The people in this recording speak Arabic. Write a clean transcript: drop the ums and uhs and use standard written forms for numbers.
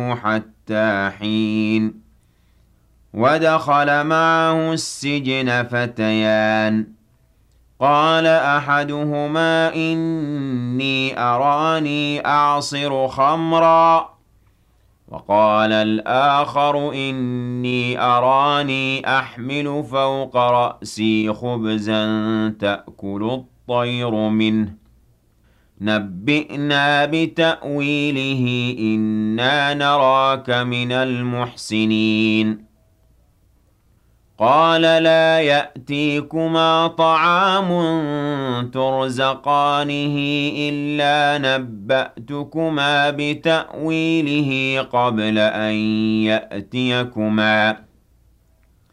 عنه حتى حين ودخل معه السجن فتيان قال أحدهما إني أراني أعصر خمرا وقال الآخر إني أراني أحمل فوق رأسي خبزا تأكل الطير منه نبئنا بتأويله إنا نراك من المحسنين قال لا يأتيكما طعام ترزقانه إلا نبأتكما بتأويله قبل أن يأتيكما